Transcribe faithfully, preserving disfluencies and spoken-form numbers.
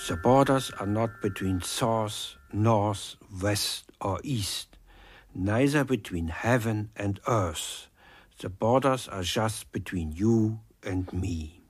The borders are not between south, north, west, or east, neither between heaven and earth. The borders are just between you and me.